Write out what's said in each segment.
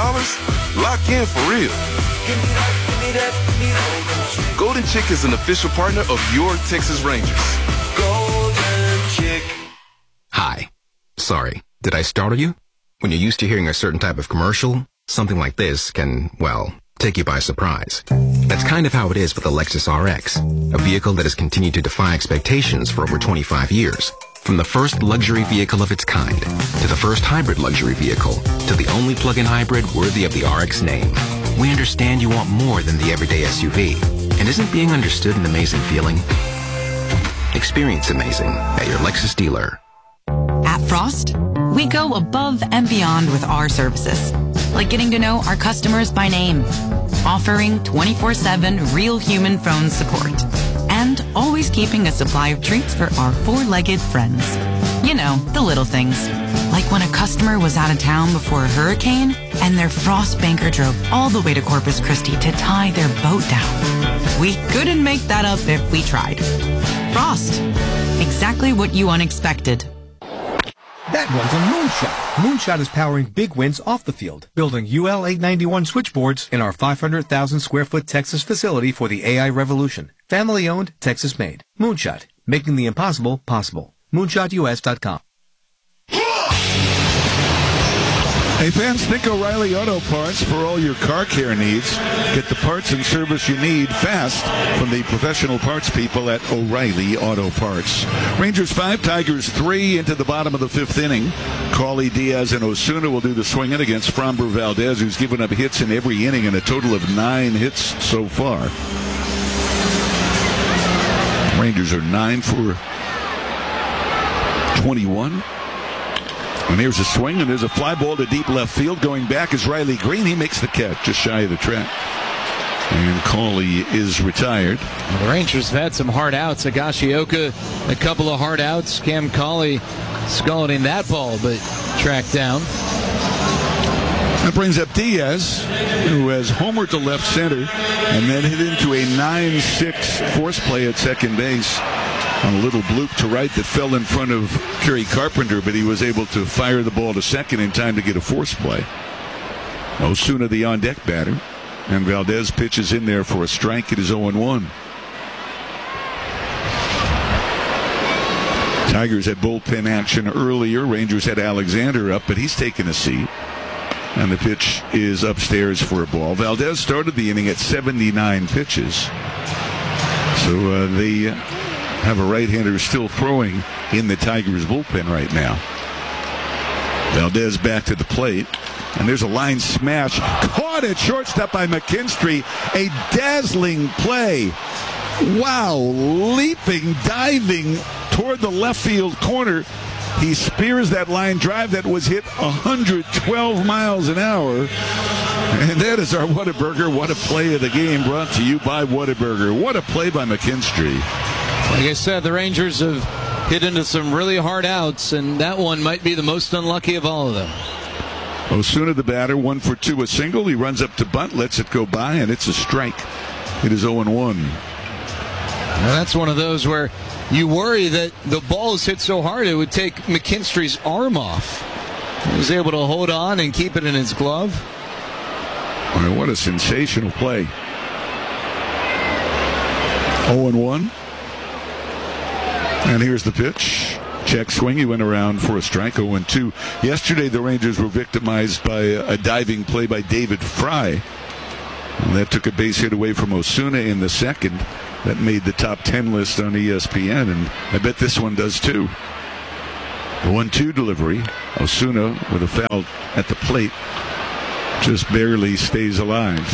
Lock in for real. Golden Chick is an official partner of your Texas Rangers. Golden Chick. Hi. Sorry, did I startle you? When you're used to hearing a certain type of commercial, something like this can, well, take you by surprise. That's kind of how it is with the Lexus RX, a vehicle that has continued to defy expectations for over 25 years. From the first luxury vehicle of its kind, to the first hybrid luxury vehicle, to the only plug-in hybrid worthy of the RX name. We understand you want more than the everyday SUV. And isn't being understood an amazing feeling? Experience amazing at your Lexus dealer. At Frost, we go above and beyond with our services, like getting to know our customers by name, offering 24/7 real human phone support, and always keeping a supply of treats for our four-legged friends. You know, the little things. Like when a customer was out of town before a hurricane and their Frost banker drove all the way to Corpus Christi to tie their boat down. We couldn't make that up if we tried. Frost. Exactly what you unexpected. That one's a Moonshot. Moonshot is powering big wins off the field, building UL 891 switchboards in our 500,000 square foot Texas facility for the AI revolution. Family owned, Texas made. Moonshot, making the impossible possible. MoonshotUS.com. Hey fans, think O'Reilly Auto Parts for all your car care needs. Get the parts and service you need fast from the professional parts people at O'Reilly Auto Parts. Rangers 5, Tigers 3 into the bottom of the fifth inning. Crawley, Diaz, and Osuna will do the swinging against Framber Valdez, who's given up hits in every inning and a total of 9 hits so far. Rangers are 9 for 21. And here's a swing, and there's a fly ball to deep left field. Going back is Riley Green. He makes the catch just shy of the track. And Cawley is retired. Well, the Rangers have had some hard outs. Higashioka, a couple of hard outs. Cam Cawley scalding that ball, but tracked down. That brings up Diaz, who has homered to left center and then hit into a 9-6 force play at second base on a little bloop to right that fell in front of Kerry Carpenter, but he was able to fire the ball to second in time to get a force play. Osuna, the on-deck batter, and Valdez pitches in there for a strike. It is 0-1. Tigers had bullpen action earlier. Rangers had Alexander up, but he's taken a seat. And the pitch is upstairs for a ball. Valdez started the inning at 79 pitches. So they have a right-hander still throwing in the Tigers bullpen right now. Valdez back to the plate. And there's a line smash. Caught at shortstop by McKinstry. A dazzling play. Wow. Leaping, diving toward the left field corner. He spears that line drive that was hit 112 miles an hour. And that is our Whataburger What a Play of the Game, brought to you by Whataburger. What a play by McKinstry. Like I said, the Rangers have hit into some really hard outs, and that one might be the most unlucky of all of them. Osuna, the batter, 1 for 2, a single. He runs up to bunt, lets it go by, and it's a strike. It is 0-1. Now that's one of those where you worry that the ball is hit so hard it would take McKinstry's arm off. He was able to hold on and keep it in his glove. All right, what a sensational play. 0-1. And here's the pitch. Check swing. He went around for a strike. 0-2. Yesterday, the Rangers were victimized by a diving play by David Fry. And that took a base hit away from Osuna in the second. That made the top 10 list on ESPN, and I bet this one does too. The 1-2 delivery. Osuna with a foul at the plate. Just barely stays alive.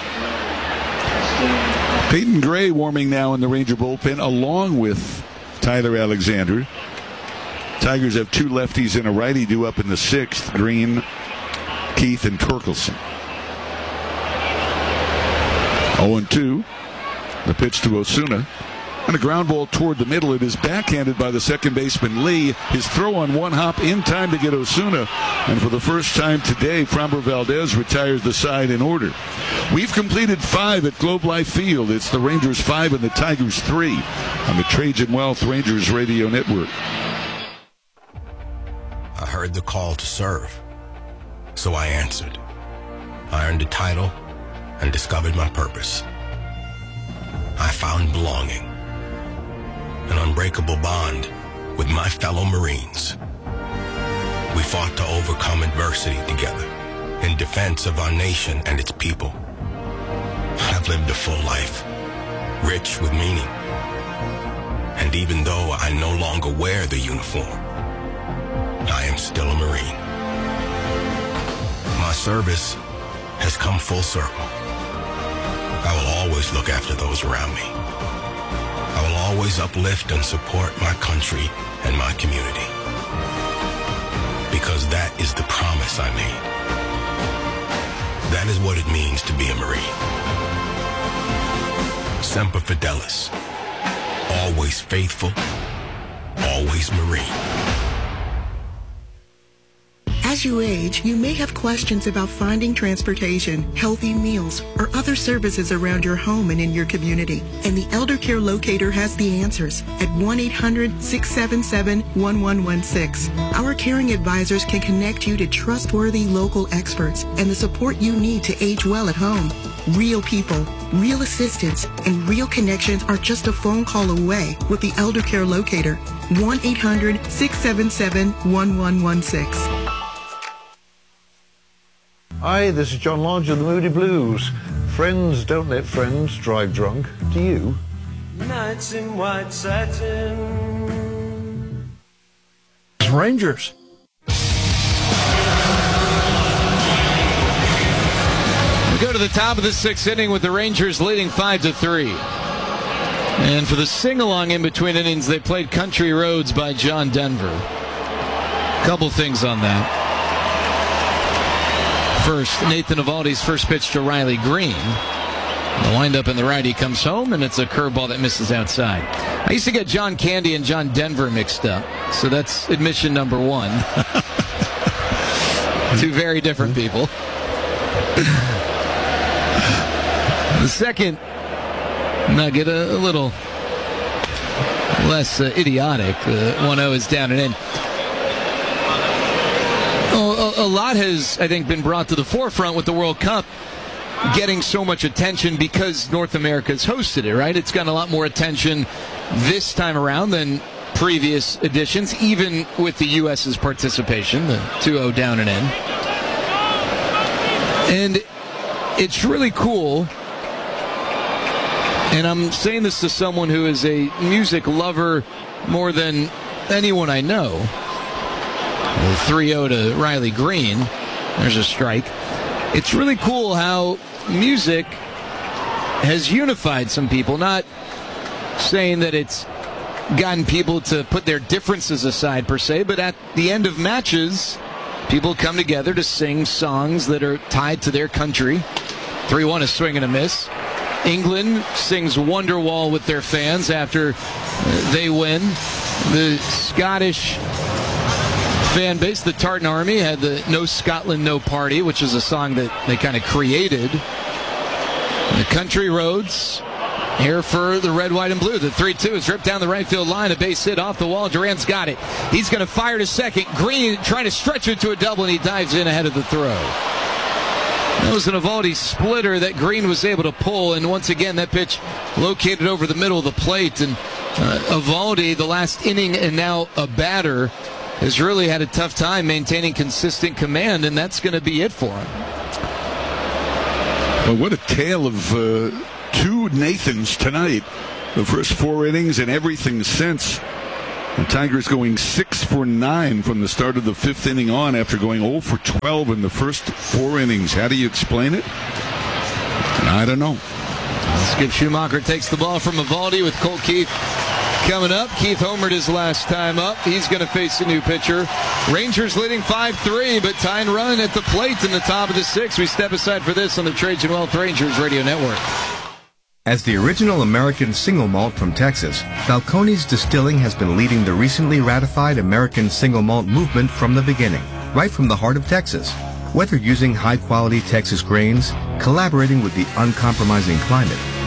Peyton Gray warming now in the Ranger bullpen along with Tyler Alexander. Tigers have 2 lefties and a righty due up in the 6th. Green, Keith, and Torkelson. 0-2. The pitch to Osuna. And a ground ball toward the middle. It is backhanded by the second baseman Lee. His throw on one hop in time to get Osuna. And for the first time today, Framber Valdez retires the side in order. We've completed 5 at Globe Life Field. It's the Rangers 5 and the Tigers 3 on the Trajan Wealth Rangers Radio Network. I heard the call to serve, so I answered. I earned a title and discovered my purpose. I found belonging, an unbreakable bond with my fellow Marines. We fought to overcome adversity together in defense of our nation and its people. I've lived a full life, rich with meaning. And even though I no longer wear the uniform, I am still a Marine. My service has come full circle. I will always look after those around me. I will always uplift and support my country and my community. Because that is the promise I made. That is what it means to be a Marine. Semper Fidelis. Always faithful, always Marine. As you age, you may have questions about finding transportation, healthy meals, or other services around your home and in your community. And the Elder Care Locator has the answers at 1-800-677-1116. Our caring advisors can connect you to trustworthy local experts and the support you need to age well at home. Real people, real assistance, and real connections are just a phone call away with the Elder Care Locator. 1-800-677-1116. Hi, this is John Lodge of the Moody Blues. Friends don't let friends drive drunk. Do you? Nights in white satin. Rangers. We go to the top of the sixth inning with the Rangers leading 5-3. And for the sing-along in between innings, they played Country Roads by John Denver. Couple things on that. First, Nathan Eovaldi's first pitch to Riley Green. The windup in the right, he comes home, and it's a curveball that misses outside. I used to get John Candy and John Denver mixed up, so that's admission number one. Two very different people. The second nugget, a little less idiotic. 1-0 is down and in. A lot has, I think, been brought to the forefront with the World Cup getting so much attention because North America's hosted it, right? It's gotten a lot more attention this time around than previous editions, even with the U.S.'s participation, the 2-0 down and in. And it's really cool, and I'm saying this to someone who is a music lover more than anyone I know. 3-0 to Riley Green. There's a strike. It's really cool how music has unified some people. Not saying that it's gotten people to put their differences aside per se, but at the end of matches, people come together to sing songs that are tied to their country. 3-1 is swing and a miss. England sings Wonderwall with their fans after they win. The Scottish fan base, the Tartan Army, had the No Scotland, No Party, which is a song that they kind of created. The Country Roads here for the red, white, and blue. The 3-2 is ripped down the right field line. A base hit off the wall. Duran's got it. He's going to fire to second. Green trying to stretch it to a double, and he dives in ahead of the throw. That was an Eovaldi splitter that Green was able to pull, and once again, that pitch located over the middle of the plate. And Eovaldi, the last inning and now a batter, has really had a tough time maintaining consistent command, and that's going to be it for him. Well, what a tale of two Nathans tonight. The first four innings and everything since. The Tigers going 6 for 9 from the start of the fifth inning on after going 0 for 12 in the first four innings. How do you explain it? I don't know. Skip Schumacher takes the ball from Eovaldi with Colt Keith coming up. Keith homered his last time up. He's going to face a new pitcher. Rangers leading 5-3, but tying run at the plate in the top of the sixth. We step aside for this on the Trajan Wealth Rangers Radio Network. As the original American single malt from Texas, Balcones Distilling has been leading the recently ratified American single malt movement from the beginning, right from the heart of Texas. Whether using high-quality Texas grains, collaborating with the uncompromising climate,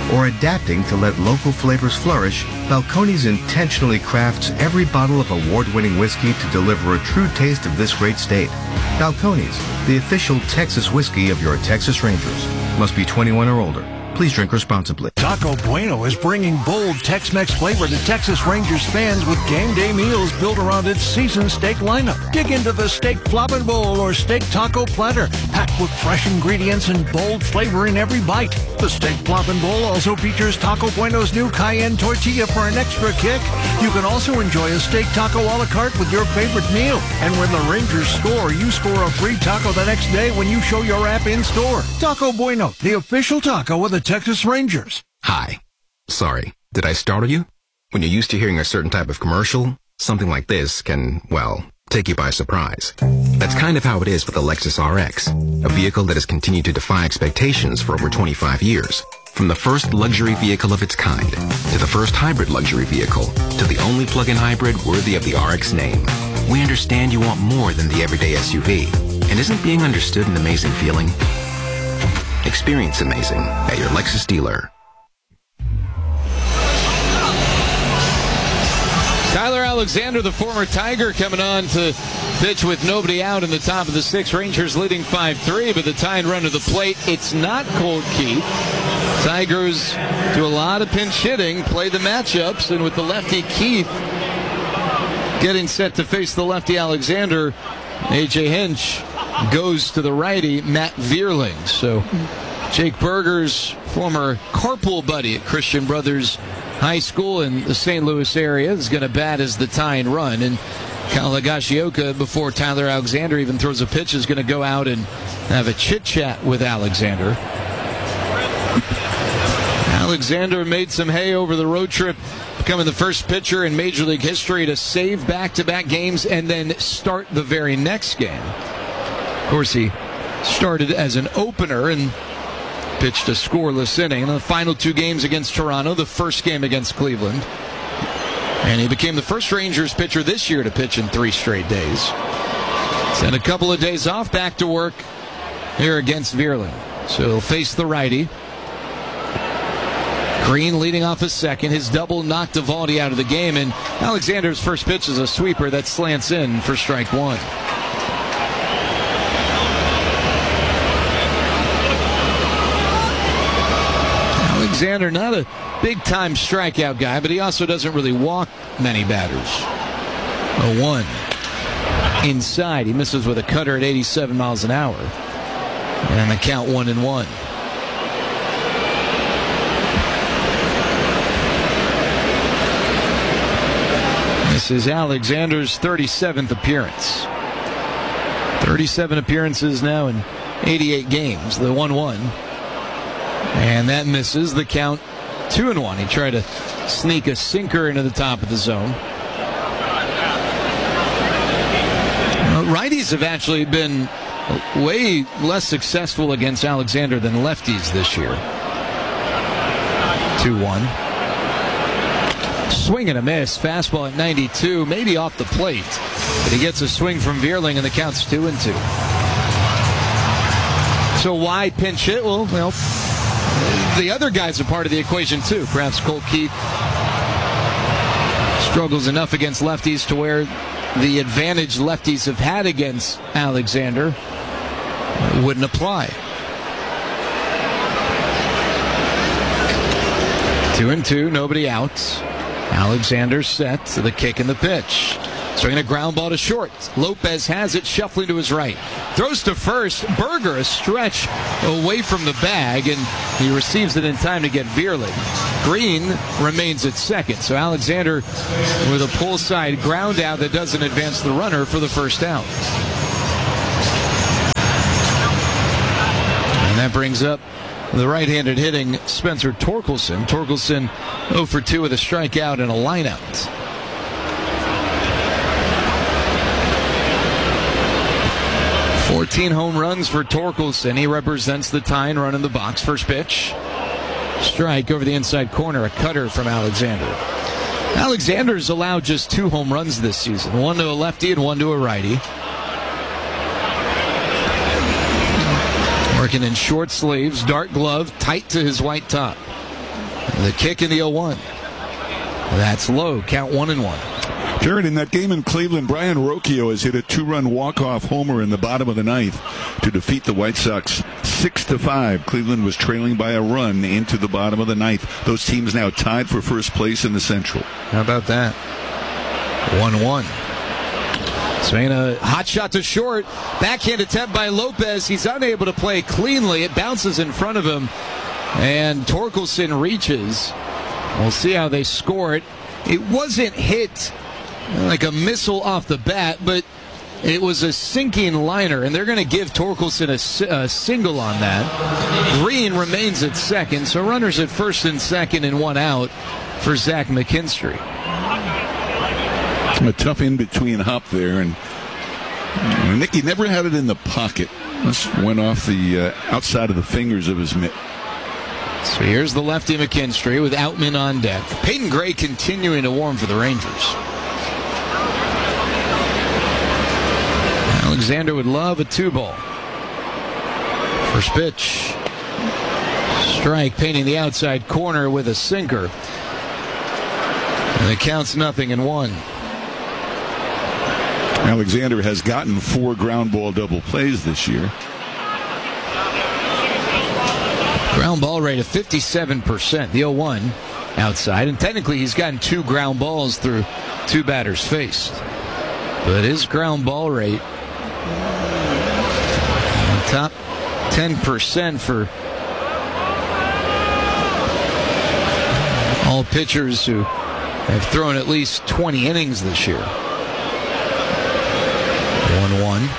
or adapting to let local flavors flourish, Balcones intentionally crafts every bottle of award-winning whiskey to deliver a true taste of this great state. Balcones, the official Texas whiskey of your Texas Rangers. Must be 21 or older. Please drink responsibly. Taco Bueno is bringing bold Tex-Mex flavor to Texas Rangers fans with game day meals built around its seasoned steak lineup. Dig into the steak flopin' bowl or steak taco platter, packed with fresh ingredients and bold flavor in every bite. The steak flopin' bowl also features Taco Bueno's new cayenne tortilla for an extra kick. You can also enjoy a steak taco a la carte with your favorite meal. And when the Rangers score, you score a free taco the next day when you show your app in-store. Taco Bueno, the official taco of the Texas Rangers. Hi. Sorry, did I startle you? When you're used to hearing a certain type of commercial, something like this can, well, take you by surprise. That's kind of how it is with the Lexus RX, a vehicle that has continued to defy expectations for over 25 years. From the first luxury vehicle of its kind, to the first hybrid luxury vehicle, to the only plug-in hybrid worthy of the RX name. We understand you want more than the everyday SUV. And isn't being understood an amazing feeling? Experience amazing at your Lexus dealer. Tyler Alexander, the former Tiger, coming on to pitch with nobody out in the top of the sixth. Rangers leading 5-3, but the tying run to the plate, it's not Colt Keith. Tigers do a lot of pinch hitting, play the matchups, and with the lefty Keith getting set to face the lefty Alexander, A.J. Hinch goes to the righty, Matt Vierling. So Jake Berger's former carpool buddy at Christian Brothers High School in the St. Louis area is going to bat as the tying run. And Kyle Higashioka, before Tyler Alexander even throws a pitch, is going to go out and have a chit-chat with Alexander. Alexander made some hay over the road trip, becoming the first pitcher in Major League history to save back-to-back games and then start the very next game. Of course, he started as an opener and pitched a scoreless inning in the final two games against Toronto, the first game against Cleveland. And he became the first Rangers pitcher this year to pitch in 3 straight days. He's had a couple of days off, back to work here against Vierling. So he'll face the righty. Green leading off his second. His double knocked Eovaldi out of the game, and Alexander's first pitch is a sweeper that slants in for strike one. Alexander, not a big-time strikeout guy, but he also doesn't really walk many batters. 0-1. Inside, he misses with a cutter at 87 miles an hour. And the count 1-1. This is Alexander's 37th appearance. 37 appearances now in 88 games, the 1-1. And that misses, the count 2-1. He tried to sneak a sinker into the top of the zone. Righties have actually been way less successful against Alexander than lefties this year. 2-1. Swing and a miss. Fastball at 92, maybe off the plate. But he gets a swing from Vierling, and the count's 2-2. So why pinch hit? Well, the other guys are part of the equation too. Perhaps Colt Keith struggles enough against lefties to where the advantage lefties have had against Alexander wouldn't apply. 2-2, nobody out. Alexander set to the kick and the pitch. Swinging a ground ball to short. Lopez has it, shuffling to his right. Throws to first. Berger a stretch away from the bag, and he receives it in time to get Vierling. Green remains at second. So Alexander with a pull side ground out that doesn't advance the runner for the first out. And that brings up the right-handed hitting Spencer Torkelson. Torkelson 0 for 2 with a strikeout and a lineout. 14 home runs for Torkelson. He represents the tying run in the box. First pitch. Strike over the inside corner. A cutter from Alexander. Alexander's allowed just 2 home runs this season. 1 to a lefty and 1 to a righty. Working in short sleeves, dark glove, tight to his white top. The kick in the 0-1. That's low. Count 1-1. Jared, in that game in Cleveland, Brian Rocchio has hit a 2-run walk-off homer in the bottom of the ninth to defeat the White Sox 6-5. Cleveland was trailing by a run into the bottom of the ninth. Those teams now tied for first place in the Central. How about that? 1-1. Swinging a hot shot to short. Backhand attempt by Lopez. He's unable to play cleanly. It bounces in front of him. And Torkelson reaches. We'll see how they score it. It wasn't hit like a missile off the bat, but it was a sinking liner, and they're going to give Torkelson a single on that. Green remains at second, so runners at first and second and one out for Zach McKinstry. A tough in-between hop there, and Nicky never had it in the pocket. This went off the outside of the fingers of his mitt. So here's the lefty McKinstry with Outman on deck. Peyton Gray continuing to warm for the Rangers. Alexander would love a 2-ball. First pitch. Strike, painting the outside corner with a sinker. And it counts 0-1. Alexander has gotten 4 ground ball double plays this year. Ground ball rate of 57%. The 0-1 outside. And technically he's gotten 2 ground balls through 2 batters faced. But his ground ball rate, top 10% for all pitchers who have thrown at least 20 innings this year. 1-1.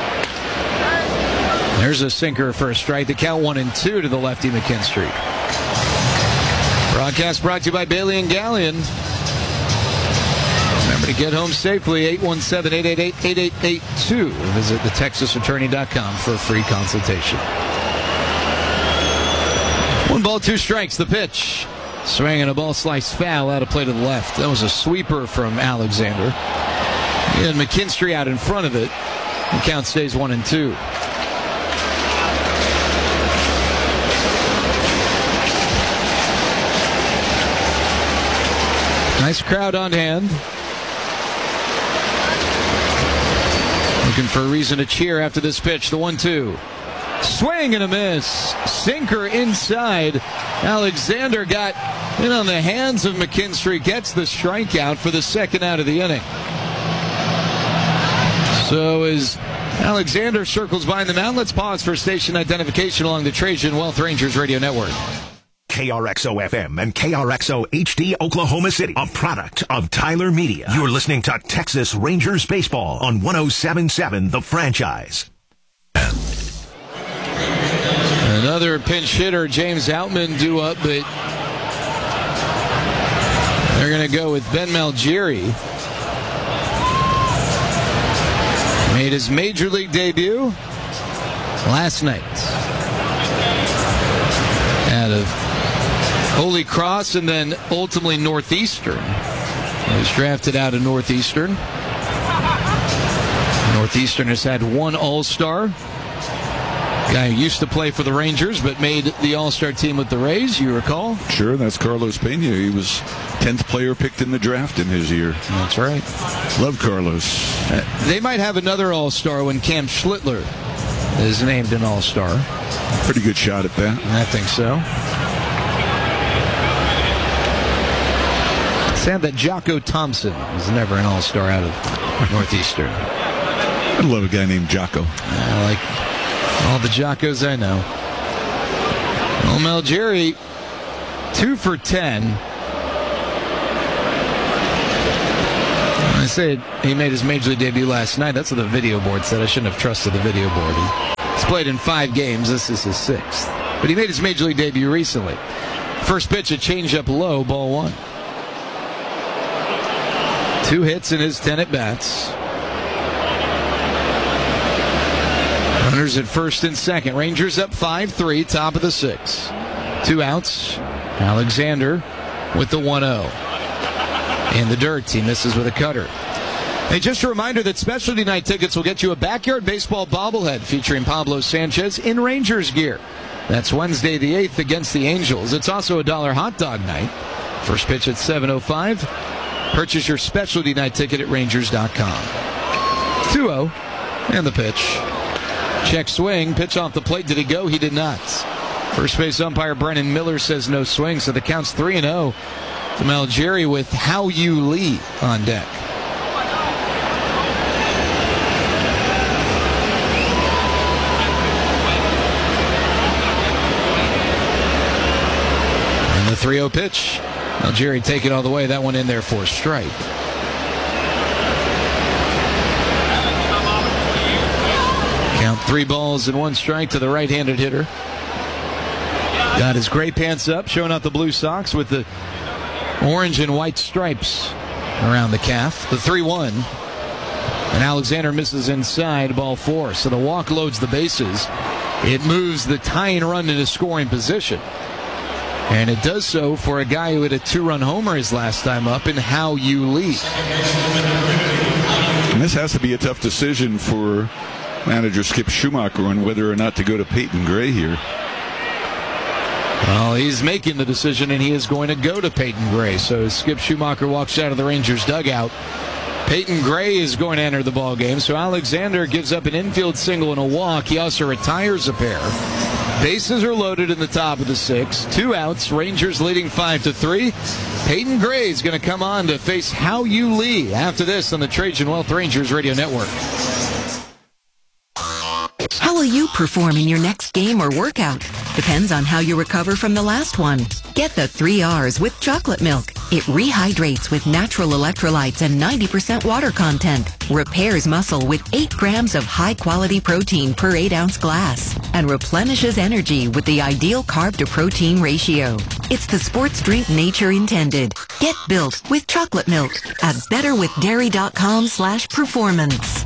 There's a sinker for a strike. The count 1-2 to the lefty McKinstry. Broadcast brought to you by Bailey and Gallion. Remember to get home safely. 817-888-8882. Visit thetexasattorney.com for a free consultation. 1 ball, 2 strikes. The pitch. Swinging a ball sliced foul out of play to the left. That was a sweeper from Alexander. And McKinstry out in front of it. The count stays 1-2. Nice crowd on hand. Looking for a reason to cheer after this pitch. The 1-2. Swing and a miss. Sinker inside. Alexander got in on the hands of McKinstry. Gets the strikeout for the second out of the inning. So as Alexander circles behind the mound, let's pause for station identification along the Trajan Wealth Rangers Radio Network. KRXO-FM and KRXO HD Oklahoma City, a product of Tyler Media. You're listening to Texas Rangers Baseball on 107.7 The Franchise. Another pinch hitter, James Outman, due up, but they're going to go with Ben Malgeri. Made his major league debut last night out of Holy Cross and then ultimately Northeastern. He was drafted out of Northeastern. Northeastern has had 1 All-Star. Guy who used to play for the Rangers but made the All-Star team with the Rays, you recall? Sure, that's Carlos Pena. He was 10th player picked in the draft in his year. That's right. Love Carlos. They might have another All-Star when Cam Schlittler is named an All-Star. Pretty good shot at that. I think so. Sad that Jocko Thompson was never an All-Star out of Northeastern. I love a guy named Jocko. I like all the Jockos I know. Well, Malgeri, 2 for 10. I said he made his major league debut last night. That's what the video board said. I shouldn't have trusted the video board. He's played in 5 games. This is his 6th. But he made his major league debut recently. First pitch, a changeup low, ball 1. 2 hits in his 10 at-bats. Runners at first and second. Rangers up 5-3, top of the 6th. 2 outs. Alexander with the 1-0. In the dirt, he misses with a cutter. Hey, just a reminder that Specialty Night tickets will get you a backyard baseball bobblehead featuring Pablo Sanchez in Rangers gear. That's Wednesday the 8th against the Angels. It's also a $1 hot dog night. First pitch at 7:05. Purchase your specialty night ticket at Rangers.com. 2-0. And the pitch. Check swing. Pitch off the plate. Did he go? He did not. First base umpire Brennan Miller says no swing, so the count's 3-0. To Algieri with How You Lee on deck. And the 3-0 pitch. Algieri take it all the way. That one in there for a strike. Count 3 balls and 1 strike to the right-handed hitter. Got his gray pants up, showing out the blue socks with the orange and white stripes around the calf. The 3-1. And Alexander misses inside, ball 4. So the walk loads the bases. It moves the tying run into scoring position. And it does so for a guy who had a 2-run homer his last time up in How You Lee. And this has to be a tough decision for manager Skip Schumacher on whether or not to go to Peyton Gray here. Well, he's making the decision, and he is going to go to Peyton Gray. So as Skip Schumacher walks out of the Rangers dugout, Peyton Gray is going to enter the ball game. So Alexander gives up an infield single and a walk. He also retires a pair. Bases are loaded in the top of the 6th. 2 outs. Rangers leading 5-3. Peyton Gray is going to come on to face How You Lee after this on the Trajan Wealth Rangers Radio Network. How will you perform in your next game or workout? Depends on how you recover from the last one. Get the 3 R's with chocolate milk. It rehydrates with natural electrolytes and 90% water content. Repairs muscle with 8 grams of high-quality protein per 8-ounce glass. And replenishes energy with the ideal carb-to-protein ratio. It's the sports drink nature intended. Get built with chocolate milk at betterwithdairy.com/performance.